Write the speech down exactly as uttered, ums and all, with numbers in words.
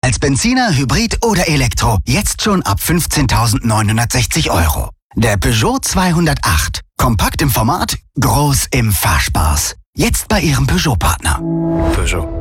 Als Benziner, Hybrid oder Elektro. Jetzt schon ab fünfzehntausendneunhundertsechzig Euro. Der Peugeot zweihundertacht. Kompakt im Format, groß im Fahrspaß. Jetzt bei Ihrem Peugeot-Partner. Peugeot.